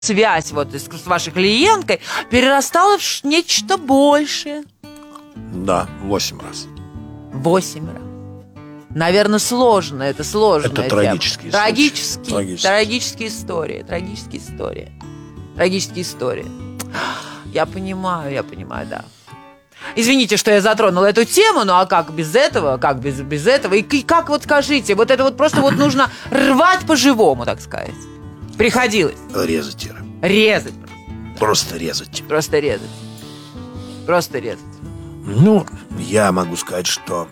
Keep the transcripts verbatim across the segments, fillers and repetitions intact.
связь вот с вашей клиенткой перерастала в нечто большее. Да, восемь раз. Восемь раз. Наверное, сложно, это сложная это тема. Трагические Трагические, Трагические. трагические истории. Трагические истории. Трагические истории. Я понимаю, я понимаю, да. Извините, что я затронула эту тему, ну а как без этого, как без, без этого? И, и как вот скажите, вот это вот просто вот нужно рвать по-живому, так сказать. Приходилось. Резать, Ира. Резать. Просто резать. Просто резать. Просто резать. Ну, я могу сказать, что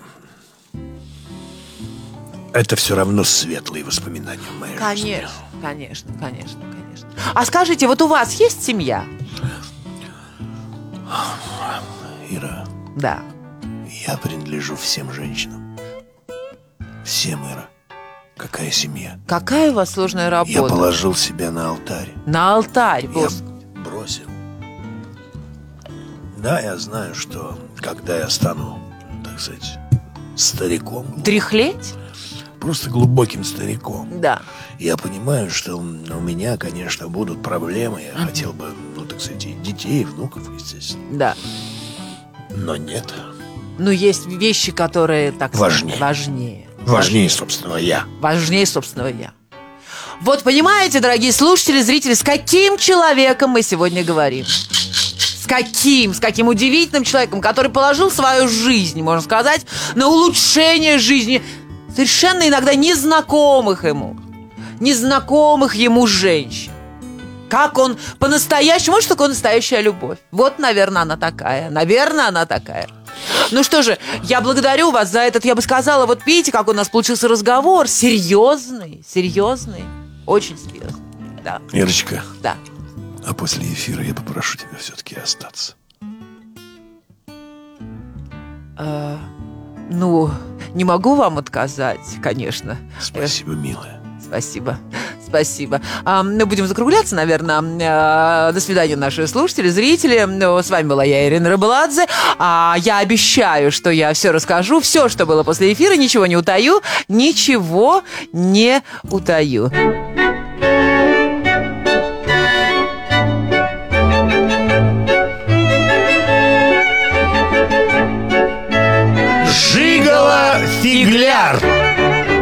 это все равно светлые воспоминания в моей конечно, жизни. Конечно, конечно, конечно. А скажите, вот у вас есть семья? Ира. Да. Я принадлежу всем женщинам. Всем, Ира. Какая семья? Какая у вас сложная работа? Я положил себя на алтарь. На алтарь, Господи. Я бросил. Да, я знаю, что когда я стану, так сказать, стариком, Дряхлеть? просто глубоким стариком, Да. я понимаю, что у меня, конечно, будут проблемы. Я mm-hmm. хотел бы, ну, так сказать, и детей, и внуков, естественно. Да. Но нет. Ну, есть вещи, которые, так важнее. сказать, важнее. Важнее собственного я. Важнее собственного я. Вот понимаете, дорогие слушатели, зрители, с каким человеком мы сегодня говорим? С каким? С каким удивительным человеком, который положил свою жизнь, можно сказать, на улучшение жизни совершенно иногда незнакомых ему, незнакомых ему женщин. Как он по-настоящему, может, такое настоящая любовь. Вот, наверное, она такая. Наверное, она такая. Ну что же, я благодарю вас за этот, я бы сказала, вот видите, как у нас получился разговор. Серьезный, серьезный, очень серьезный. Да. Ирочка. Да. А после эфира я попрошу тебя все-таки остаться. А, ну, не могу вам отказать, конечно. Спасибо, милая. Спасибо, спасибо. А, мы будем закругляться, наверное. А, до свидания, наши слушатели, зрители. Ну, с вами была я, Ирина Рыбаладзе. А, я обещаю, что я все расскажу, все, что было после эфира, ничего не утаю, ничего не утаю.